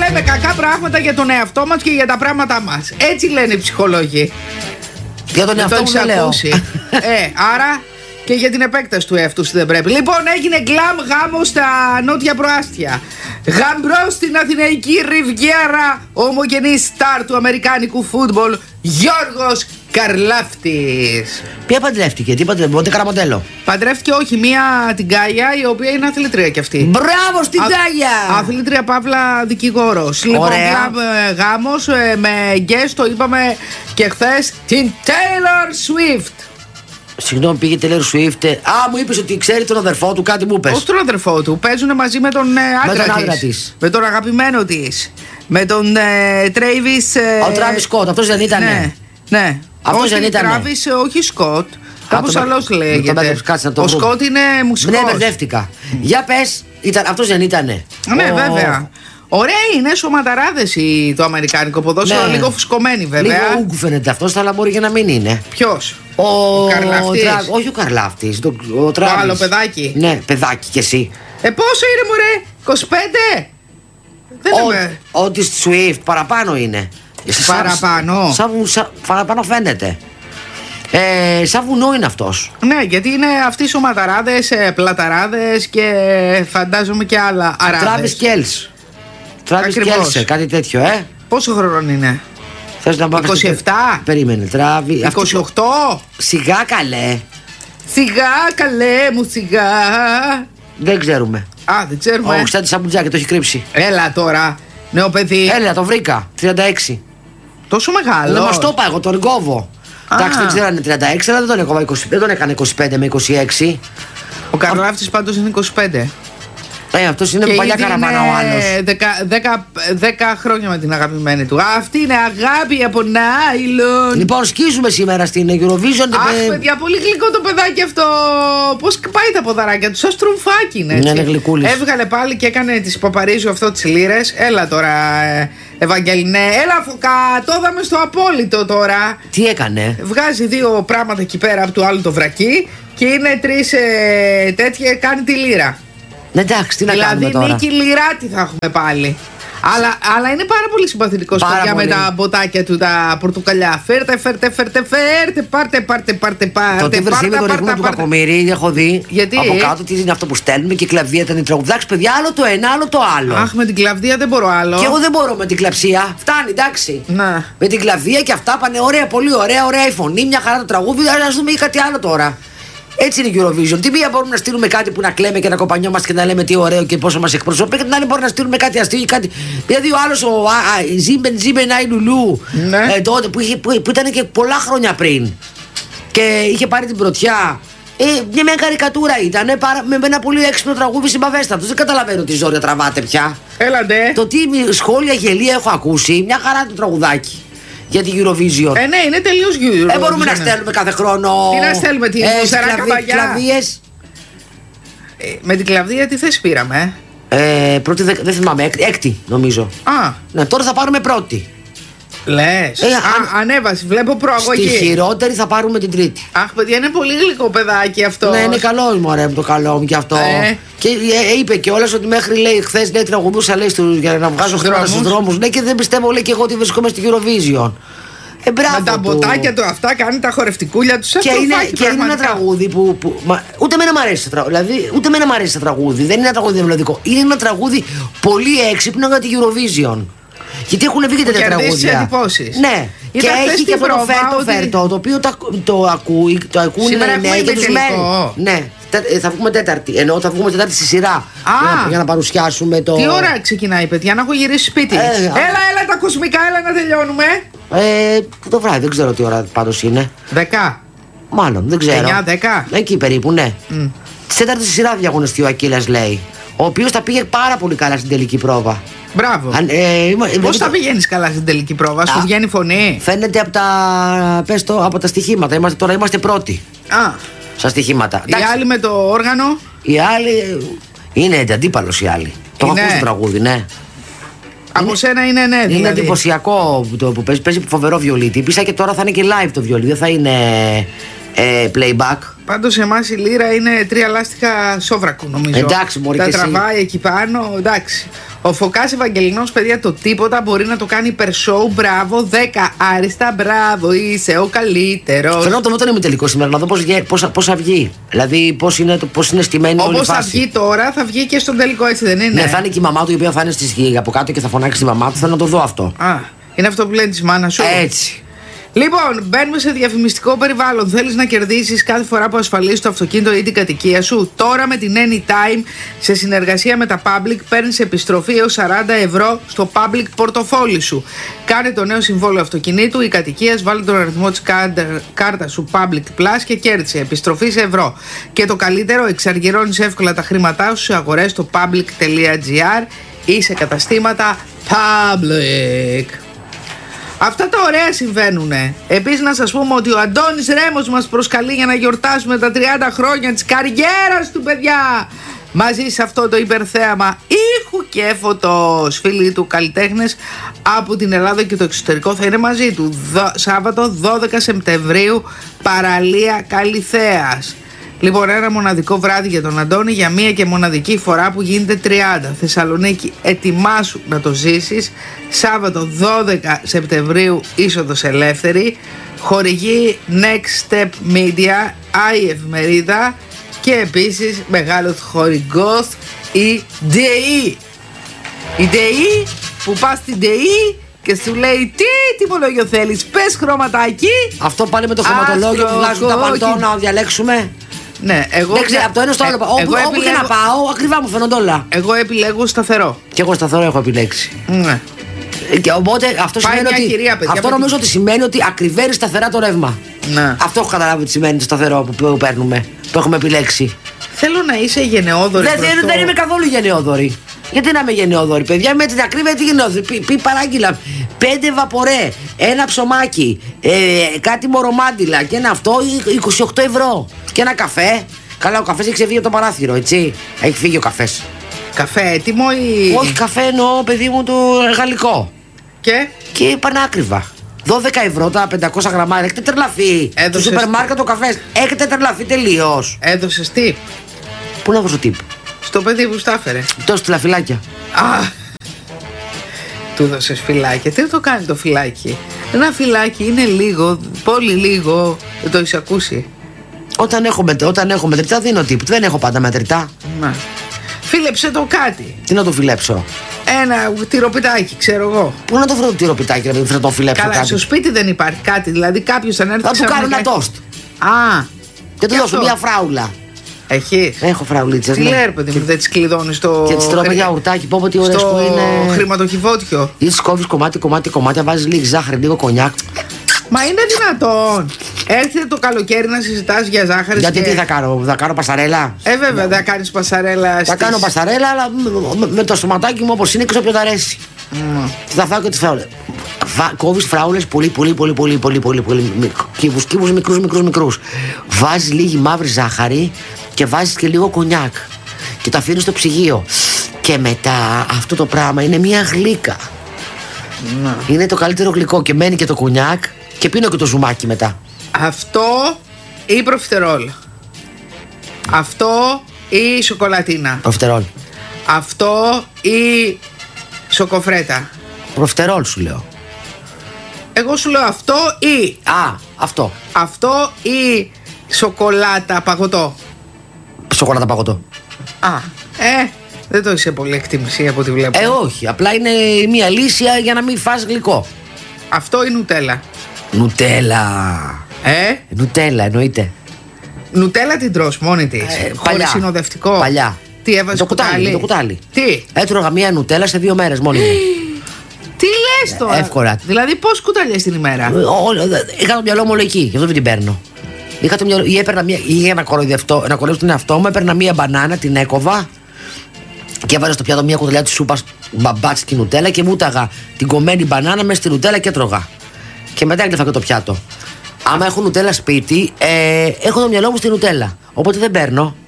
λέμε κακά πράγματα για τον εαυτό μας και για τα πράγματά μας. Έτσι λένε οι ψυχολόγοι. Για τον εαυτό μου δεν λέω. Άρα και για την επέκταση του εαυτού δεν πρέπει. Λοιπόν, έγινε γκλαμ γάμο στα νότια προάστια. Γαμπρός στην Αθηναϊκή Ριβιέρα, ο ομογενής στάρ του αμερικάνικου φούτμπολ, Γιώργος Καρλάφτης. Ποια παντρεύτηκε, τι παντρεύτηκε, ούτε καραμοντέλο. Παντρεύτηκε, όχι, μία την Γκάια, η οποία είναι αθλήτρια κι αυτή. Μπράβο στην Γκάια! Αθλήτρια παύλα δικηγόρος. Λοιπόν, γάμος με guest, το είπαμε και χθες, την Taylor Swift. Συγγνώμη, πήγε Taylor Swift. Μου είπες ότι ξέρει τον αδερφό του, κάτι μου είπες. Όχι τον αδερφό του, παίζουν μαζί με τον άντρα της. Με τον αγαπημένο της. Με τον Travis. Ο Travis Scott, αυτός δεν ήταν. Ναι. Αυτός δεν ήταν. Travis, όχι Scott. Κάπως αλλιώς λέγεται. Ο Scott είναι μουσικός. Ναι, μπερδεύτηκα. Για πες, αυτός δεν ήτανε. Ναι, βέβαια. Ωραία είναι, σωματαράδες το αμερικάνικο ποδόσφαιρο, λίγο φουσκωμένοι βέβαια. Λίγο ούγκου φαίνεται αυτός, αλλά μπορεί και να μην είναι. Ποιος? Ο Καρλάφτης. Όχι ο Καρλάφτης, το άλλο παιδάκι. Ναι, παιδάκι κι εσύ. Πόσο είναι μωρέ, 25? Δεν είμαι. Ο της Swift παραπάνω είναι. Παραπάνω. Παραπάνω φαίνεται. Σαν βουνό είναι αυτός. Ναι, γιατί είναι αυτοί οι σωματαράδες, πλαταράδες και φαντάζομαι και άλλα αράδες. Travis Kelce, κάτι τέτοιο, Πόσο χρόνο είναι? Θες να πάμε 27? Περίμενε, 28? Σιγά καλέ. Σιγά καλέ μου, σιγά. Δεν ξέρουμε. Δεν ξέρουμε. Ο Ξάτης Σαμπουτζάκη το έχει κρύψει. Έλα τώρα, νέο παιδί. Έλα, το βρήκα, 36. Τόσο μεγάλο? Δεν μας το είπα, εγώ τον κόβω. Εντάξει, δεν ξέρω αν είναι 36, αλλά δεν τον έκανε 25 με 26. Ο Καρλάφτης πάντως είναι 25. Αυτός είναι παλιά καραβάνα ο άλλος. 10 χρόνια με την αγαπημένη του. Αυτή είναι αγάπη από νάιλον. Λοιπόν, σκίζουμε σήμερα στην Eurovision. Παιδιά, πολύ γλυκό το παιδάκι αυτό. Πώς πάει τα ποδαράκια του, σαν στρουμφάκι είναι έτσι. Ναι, γλυκούλης. Έβγαλε πάλι και έκανε τις Παπαρίζου αυτό τις λίρες. Έλα τώρα, Ευαγγελινέ. Έλα φωκά, το είδαμε στο απόλυτο τώρα. Τι έκανε? Βγάζει 2 πράγματα εκεί πέρα από του άλλου το βρακί και είναι 3 τέτοια, κάνει τη λίρα. Εντάξει, τι να κάνουμε τώρα. Δηλαδή Νίκη Λιράτη θα έχουμε πάλι. Αλλά είναι πάρα πολύ συμπαθητικός παιδιά με τα μποτάκια του, τα πορτοκαλιά. Φέρτε, πάρτε. Το τι βρεθεί με το ρυθμό του Κακομοίρη έχω δει. Γιατί? Από κάτω τι είναι αυτό που στέλνουμε και η κλαβδία ήταν η τραγουδάξη. Παιδιά, άλλο το ένα, άλλο το άλλο. Αχ, με την κλαβδία δεν μπορώ άλλο. Και εγώ δεν μπορώ με την κλαψία. Φτάνει, εντάξει. Να. Με την κλαβδία και αυτά πάνε ωραία, πολύ ωραία η φωνή, μια χαρά το τραγούδι. Α δούμε κάτι άλλο τώρα. Έτσι είναι η Eurovision. Την μία μπορούμε να στείλουμε κάτι που να κλαίμε και να κοπανιόμαστε και να λέμε τι ωραίο και πόσο μας εκπροσωπεί. Και την άλλη μπορούμε να στείλουμε κάτι αστείο ή κάτι. Δηλαδή ο άλλος, ο Ζίμπεν Άι Λουλού, τότε που ήταν και πολλά χρόνια πριν και είχε πάρει την πρωτιά. Μια καρικατούρα ήταν με ένα πολύ έξυπνο τραγούδι συμπαβέστατο. Δεν καταλαβαίνω τι ζόρια τραβάτε πια. Έλατε. Το τι σχόλια γελία έχω ακούσει, μια χαρά το τραγουδάκι. Για την Eurovision. Ναι, είναι τελείως Eurovision. Δεν μπορούμε να στέλνουμε κάθε χρόνο. Τι να στέλνουμε, τι κλαβδίες. Με την κλαβδία τι θέση πήραμε? Πρώτη, δεν θυμάμαι, έκτη νομίζω. Ναι, τώρα θα πάρουμε πρώτη. Λες, ανέβαση, βλέπω προαγωγή. Στη χειρότερη θα πάρουμε την τρίτη. Αχ, παιδιά, είναι πολύ γλυκό παιδάκι αυτό. Ναι, είναι καλό μωρέ μου το καλό μου και αυτό. Και είπε κιόλας ότι μέχρι λέει χθες τραγουδούσα λέει για να βγάζω χρήματα στους δρόμους. Ναι, και δεν πιστεύω λέει και εγώ ότι βρίσκομαι στη Eurovision. Με τα μποτάκια του αυτά κάνει τα χορευτικούλια του. Και είναι ένα τραγούδι που ούτε εμένα μου αρέσει το τραγούδι. Δηλαδή, ούτε εμένα μου αρέσει το τραγούδι. Δεν είναι ένα τραγούδι μελωδικό. Είναι ένα τραγούδι πολύ έξυπνο για την Eurovision. Γιατί έχουν βγει και τέτοια τραγούδια. Ναι, και έχει και αυτό το φέρτο, το οποίο το ακούνε νέοι και τους μένει. Ναι, θα βγούμε Τέταρτη. Ενώ θα βγούμε Τετάρτη στη σειρά. Για να παρουσιάσουμε το. Τι ώρα ξεκινάει, παιδιά, να έχω γυρίσει σπίτι. Έλα τα κοσμικά, έλα να τελειώνουμε. Το βράδυ, δεν ξέρω τι ώρα πάντως είναι. 10. Μάλλον, δεν ξέρω. 9-10. Εκεί περίπου, ναι. Τη Τέταρτη στη σειρά διαγωνιστεί ο Ακύλας, λέει. Ο οποίος τα πήγε πάρα πολύ καλά στην τελική πρόβα. Μπράβο. Πώς θα πηγαίνεις καλά στην τελική πρόβα, σου βγαίνει φωνή? Φαίνεται από τα στοιχήματα. Τώρα είμαστε πρώτοι. Στα στοιχήματα. Οι άλλοι με το όργανο. Οι άλλοι. Είναι αντίπαλος οι άλλοι. Το έχω ακούσει το τραγούδι, ναι. Από σένα είναι ναι, δηλαδή. Είναι εντυπωσιακό που παίζει φοβερό βιολί. Τύπησα και τώρα θα είναι και live το βιολί. Δεν θα είναι playback. Πάντως εμάς η λίρα είναι 3 λάστιχα σόβρακου, νομίζω. Εντάξει, μπορεί τα και τραβάει εκεί πάνω, εντάξει. Ο Φωκάς Ευαγγελινός, παιδιά, το τίποτα μπορεί να το κάνει υπερσόου. Μπράβο, 10 άριστα. Μπράβο, είσαι ο καλύτερος. Θέλω να το δω τον ημιτελικό σήμερα, να δω πώς θα βγει. Δηλαδή, πώς είναι στημένη όλη η φάση. Όπως θα βγει τώρα, θα βγει και στον τελικό, έτσι δεν είναι? Ναι, θα είναι και η μαμά του, η οποία θα είναι στη σκηνή από κάτω και θα φωνάξει τη μαμά του. Θέλω να το δω αυτό. Α, είναι αυτό που λένε τη μάνα σου. Έτσι. Λοιπόν, μπαίνουμε σε διαφημιστικό περιβάλλον. Θέλεις να κερδίσεις κάθε φορά που ασφαλίσεις το αυτοκίνητο ή την κατοικία σου? Τώρα με την Anytime, σε συνεργασία με τα Public, παίρνεις επιστροφή έως 40 ευρώ στο Public πορτοφόλι σου. Κάνε το νέο συμβόλαιο αυτοκινήτου ή κατοικίας, βάλε τον αριθμό της κάρτας σου Public Plus και κέρδισε επιστροφή σε ευρώ. Και το καλύτερο, εξαργυρώνεις εύκολα τα χρήματά σου σε αγορές στο public.gr ή σε καταστήματα Public. Αυτά τα ωραία συμβαίνουνε. Επίσης να σας πούμε ότι ο Αντώνης Ρέμος μας προσκαλεί για να γιορτάσουμε τα 30 χρόνια της καριέρας του, παιδιά. Μαζί σε αυτό το υπερθέαμα ήχου και φωτός. Φίλοι του καλλιτέχνες από την Ελλάδα και το εξωτερικό θα είναι μαζί του. Σάββατο 12 Σεπτεμβρίου, παραλία Καλιθέας. Λοιπόν, ένα μοναδικό βράδυ για τον Αντώνη, για μία και μοναδική φορά που γίνεται 30. Θεσσαλονίκη, ετοιμάσου να το ζήσεις. Σάββατο 12 Σεπτεμβρίου, είσοδος ελεύθερη. Χορηγεί Next Step Media, η εφημερίδα. Και επίσης μεγάλος χορηγός η ΔΕΗ. Η ΔΕΗ που πας στην ΔΕΗ και σου λέει τι τιμολόγιο θέλεις, πες χρωματάκι. Αυτό πάλι με το χρωματολόγιο που βγάζουν τα παλτό να διαλέξουμε. Ναι, εγώ. Δεν ξέρω, από το ένα στο άλλο. Όπου και να πάω, ακριβά μου φαίνονται όλα. Εγώ επιλέγω σταθερό. Και εγώ σταθερό έχω επιλέξει. Ναι. Και οπότε αυτό σημαίνει ότι. Κυρία, παιδιά, αυτό νομίζω ότι σημαίνει ότι ακριβέρει σταθερά το ρεύμα. Ναι. Αυτό έχω καταλάβει ότι σημαίνει το σταθερό που παίρνουμε, που έχουμε επιλέξει. Θέλω να είσαι γενναιόδορη. Δεν είμαι καθόλου γενναιόδορη. Γιατί να είμαι γενναιόδορη, παιδιά, με την ακρίβεια τι γενναιόδορη. Πει παράγγειλα 5 βαπορέ, ένα ψωμάκι, κάτι μορομάντιλα και ένα αυτό 28 ευρώ. Και ένα καφέ. Καλά, ο καφές έχει ξεφύγει από το παράθυρο, έτσι. Έχει φύγει ο καφές. Καφέ έτοιμο ή. Όχι, καφέ εννοώ, παιδί μου, το γαλλικό. Και πανάκριβα. 12 ευρώ τα 500 γραμμάρια. Έχετε τρελαθεί. Στο σούπερ μάρκετ ο καφές. Έχετε τρελαθεί τελείως. Έδωσες tip? Πού να δώσω tip? Στο παιδί που στα έφερε. Τόσο τη φυλάκια. Α! Του δώσες φυλάκια. Τι το κάνει το φυλάκι? Ένα φυλάκι είναι λίγο, πολύ λίγο. Δεν το έχεις ακούσει? Όταν έχω μετρητά δίνω tip. Δεν έχω πάντα μετρητά. Να. Φίλεψε το κάτι. Τι να το φιλέψω? Ένα τυροπιτάκι, ξέρω εγώ. Πού να το βρω το τυροπιτάκι, να μην το φιλέψω? Καλά, κάτι. Στο σπίτι δεν υπάρχει κάτι. Δηλαδή κάποιος θα έρθει. Θα του κάνω ένα τόστ. Α! Και του δώσω μια φράουλα. Έχεις? Έχω φραουλίτσες. Τι λέει, παιδί μου, δεν τις κλειδώνεις στο. Και τις τρώω με γιαουρτάκι, πω τι ωραίες που είναι. Χρηματοκιβώτιο. Ή τις κόβεις κομμάτι, βάζεις λίγη ζάχαρη, λίγο κονιάκ. Μα είναι δυνατόν? Έρχεται το καλοκαίρι να συζητάς για ζάχαρη. Γιατί τι θα κάνω πασαρέλα? Βέβαια, δεν κάνεις πασαρέλα. Θα κάνω πασαρέλα, αλλά με το στοματάκι μου όπως είναι και όποιο τα αρέσει. Θα φάω και τις φράουλες. Κόβεις φράουλες πολύ κύβους μικρούς. Βάζεις λίγη μαύρη ζάχαρη και βάζεις και λίγο κονιάκ. Και το αφήνεις στο ψυγείο. Και μετά αυτό το πράγμα είναι μια γλύκα. Είναι το καλύτερο γλυκό και μένει και το κονιάκ και πίνω και το ζουμάκι μετά. Αυτό ή προφιτερόλ? Αυτό ή σοκολατίνα? Προφιτερόλ. Αυτό ή σοκοφρέτα? Προφιτερόλ σου λέω. Εγώ σου λέω αυτό ή. Αυτό. Αυτό ή σοκολάτα παγωτό? Σοκολάτα παγωτό. Δεν το είσαι πολύ εκτίμηση από ό,τι βλέπω. Όχι, απλά είναι μια λύση για να μην φας γλυκό. Αυτό ή νουτέλα? Νουτέλα εννοείται. Νουτέλα την τρως μόνη της? Χωρίς συνοδευτικό? Παλιά. Τι έβαζες κουτάλι? Το κουτάλι. Τι? Έτρωγα μια νουτέλα σε 2 μέρες μόλις. Τι λες τώρα? Εύκολα. Δηλαδή πώς κουταλιές την ημέρα? Είχα το μυαλό μου όλο εκεί, γι' αυτό δεν την παίρνω. Είχα το μυαλό, ή έπαιρνα μια, ή για να κοροϊδευτώ, να κοροϊδεύσω τον εαυτό μου, έπαιρνα μια μπανάνα, την έκοβα και έβαζα στο πιάτο μια κουταλιά της σούπας μπαμπάτσικη νουτέλα και μούταγα την κομμένη μπανάνα μέσα στη νουτέλα και έτρωγα. Και μετά έκλεφα και το πιάτο. Άμα έχω νουτέλα σπίτι, έχω το μυαλό μου στη νουτέλα. Οπότε δεν παίρνω.